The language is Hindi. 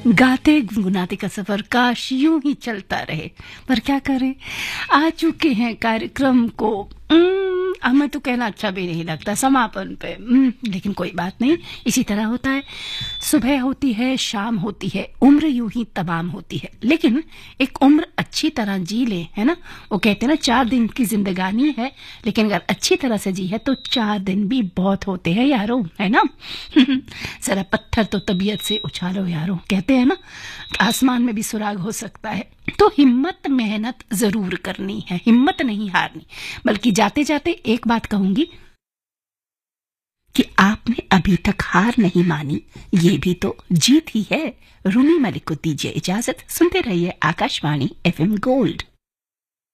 गाते गुनगुनाते का सफर काश यूं ही चलता रहे, पर क्या करें, आ चुके हैं कार्यक्रम को हमें तो कहना अच्छा भी नहीं लगता समापन पे। लेकिन कोई बात नहीं, इसी तरह होता है। सुबह होती है, शाम होती है, उम्र यूं ही तमाम होती है, लेकिन एक उम्र अच्छी तरह जी ले, है ना। वो कहते हैं ना 4 दिन की जिंदगानी है, लेकिन अगर अच्छी तरह से जी है तो 4 दिन भी बहुत होते हैं यारो, है ना। जरा पत्थर तो तबीयत से उछालो यारो, कहते हैं ना, आसमान में भी सुराग हो सकता है। तो हिम्मत मेहनत जरूर करनी है, हिम्मत नहीं हारनी। बल्कि जाते जाते एक बात कहूंगी कि आपने अभी तक हार नहीं मानी, ये भी तो जीत ही है। रूमी मलिक को दीजिए इजाजत, सुनते रहिए आकाशवाणी FM गोल्ड।